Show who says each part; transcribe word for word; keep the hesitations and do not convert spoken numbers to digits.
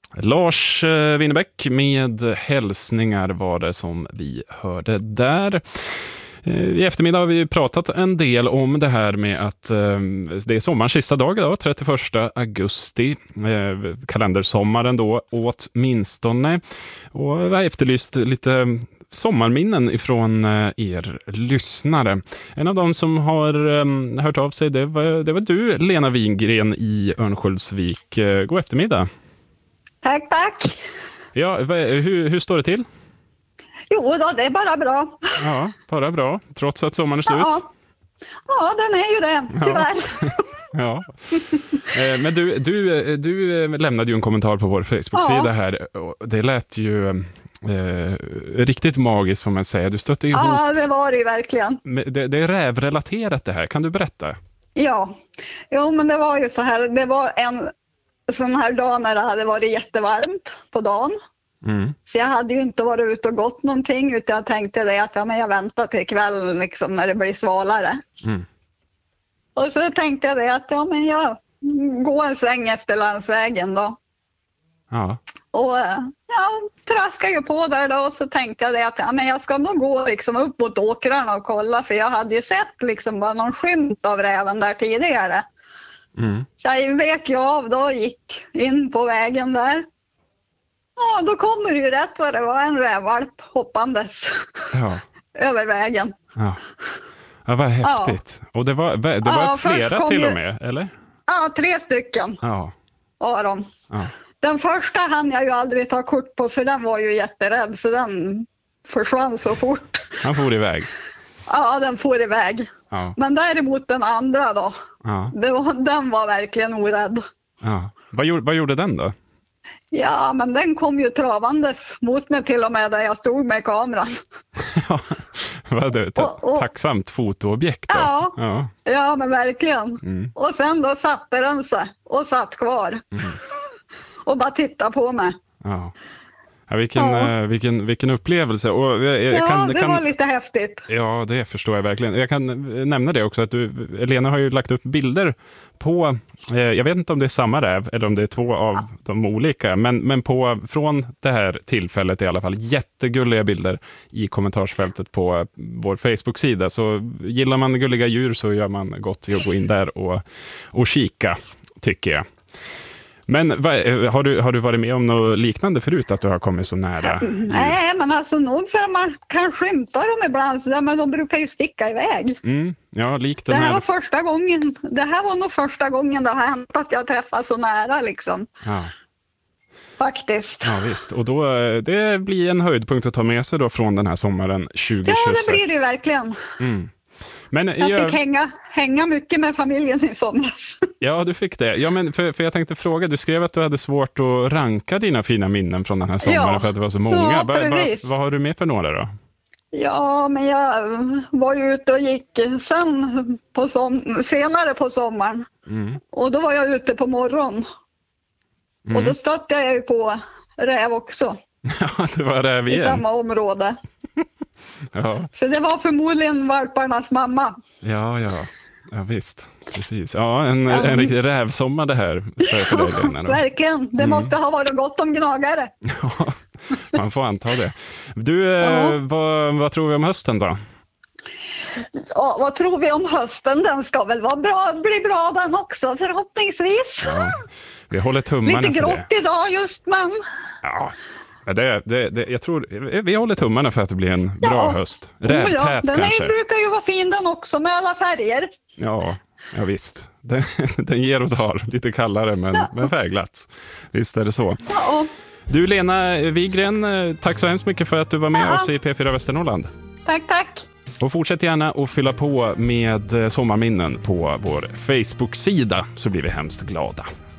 Speaker 1: Lars Winnerbäck med hälsningar var det som vi hörde där. I eftermiddag har vi pratat en del om det här med att eh, det är sommarens sista dag idag, trettioförsta augusti, eh, kalendersommaren då åtminstone. Och vi har efterlyst lite sommarminnen ifrån eh, er lyssnare. En av dem som har eh, hört av sig, det var, det var du, Lena Wingren i Örnsköldsvik. Eh, god eftermiddag.
Speaker 2: Tack, tack.
Speaker 1: Ja, hur, hur står det till?
Speaker 2: Jo då, det är bara bra.
Speaker 1: Ja, bara bra. Trots att sommaren är slut.
Speaker 2: Ja, ja den är ju det, tyvärr.
Speaker 1: Ja. Ja. Men du, du, du lämnade ju en kommentar på vår Facebook-sida ja. här. Det lät ju eh, riktigt magiskt får man säga. Du stötte ihop.
Speaker 2: Ja, det var det ju verkligen.
Speaker 1: Det, det är rävrelaterat det här. Kan du berätta?
Speaker 2: Ja, jo, men det var ju så här. Det var en sån här dag när det hade varit jättevarmt på dagen. Mm. Så jag hade ju inte varit ute och gått någonting, utan jag tänkte det att ja, men jag väntar till kvällen liksom, när det blir svalare. Mm. Och så tänkte jag det att ja, men jag går en sväng efter landsvägen då.
Speaker 1: Ja.
Speaker 2: Och jag traskade ju på där då, och så tänkte jag det att ja, men jag ska nog gå liksom upp mot åkrarna och kolla, för jag hade ju sett liksom bara någon skymt av räven där tidigare. Mm. Så jag vek ju av då och gick in på vägen där. Ja, då kommer det ju rätt vad det var, en rävvalp hoppandes ja. över vägen.
Speaker 1: Ja, ja vad häftigt. Ja. Och det var, det var ja, flera till och med, eller?
Speaker 2: Ja, tre stycken ja. var de. Ja. Den första hann jag ju aldrig ta kort på, för den var ju jätterädd, så den försvann så fort.
Speaker 1: Han for iväg?
Speaker 2: Ja, den for iväg. Ja. Men däremot den andra då, ja. det var, den var verkligen orädd. Ja.
Speaker 1: Vad, gjorde, vad gjorde den då?
Speaker 2: Ja, men den kom ju travandes mot mig till och med där jag stod med kameran.
Speaker 1: Ja, vad det, ta- och, och, tacksamt fotoobjekt då.
Speaker 2: Ja, ja. ja men verkligen. Mm. Och sen då satte den sig och satt kvar. Mm. Och bara tittade på mig. Ja.
Speaker 1: Ja, vilken, ja. vilken, vilken upplevelse. Och jag, jag
Speaker 2: ja,
Speaker 1: kan,
Speaker 2: det
Speaker 1: kan,
Speaker 2: var lite häftigt.
Speaker 1: Ja, det förstår jag verkligen. Jag kan nämna det också att du, Lena har ju lagt upp bilder på, eh, jag vet inte om det är samma räv eller om det är två av ja. de olika, men, men på, från det här tillfället i alla fall, jättegulliga bilder i kommentarsfältet på vår Facebook-sida. Så gillar man gulliga djur så gör man gott i att gå in där och, och kika, tycker jag. Men vad, har, du, har du varit med om något liknande förut, att du har kommit så nära?
Speaker 2: Nej, men alltså nog för man kan skymta dem ibland, så där, men de brukar ju sticka iväg.
Speaker 1: Mm, ja, likt den
Speaker 2: det här,
Speaker 1: här.
Speaker 2: Var första gången, det här var nog första gången det har hänt att jag träffar så nära liksom. Ja. Faktiskt.
Speaker 1: Ja, visst. Och då, det blir en höjdpunkt att ta med sig då från den här sommaren tjugohundratjugosex.
Speaker 2: Ja, det blir det ju verkligen. Mm. Men jag fick jag... hänga, hänga mycket med familjen i somras.
Speaker 1: Ja, du fick det. Ja, men för, för jag tänkte fråga, du skrev att du hade svårt att ranka dina fina minnen från den här sommaren, ja. för att det var så många.
Speaker 2: Ja,
Speaker 1: va, va, vad har du med för några då?
Speaker 2: Ja, men jag var ju ute och gick sen på som, senare på sommaren. Mm. Och då var jag ute på morgon. Mm. Och då stötte jag ju på räv också.
Speaker 1: Ja, det var räv igen.
Speaker 2: I samma område. Ja. Så det var förmodligen valparnas mamma.
Speaker 1: Ja, ja. Ja, visst. Precis. Ja, en, ja. en riktig rävsommar det här för, för dig, Lena.
Speaker 2: Verkligen. Det mm. måste ha varit gott om gnagare.
Speaker 1: Ja, man får anta det. Du, ja. eh, vad, vad tror vi om hösten då?
Speaker 2: Ja, vad tror vi om hösten? Den ska väl vara bra, bli bra den också, förhoppningsvis. Ja.
Speaker 1: Vi håller tummarna.
Speaker 2: Lite grått
Speaker 1: för det.
Speaker 2: idag just, men...
Speaker 1: Ja. Det, det, det, jag tror, vi håller tummarna för att det blir en bra
Speaker 2: ja.
Speaker 1: höst. Rävtät
Speaker 2: oh ja. Den
Speaker 1: kanske.
Speaker 2: Den brukar ju vara fin den också med alla färger.
Speaker 1: Ja, ja visst. Den, den ger och tar. Lite kallare men, ja. men färgglatt. Visst är det så.
Speaker 2: Ja.
Speaker 1: Du Lena Wigren, tack så hemskt mycket för att du var med ja. oss i P fyra Västernorrland.
Speaker 2: Tack, tack.
Speaker 1: Och fortsätt gärna att fylla på med sommarminnen på vår Facebook-sida, så blir vi hemskt glada.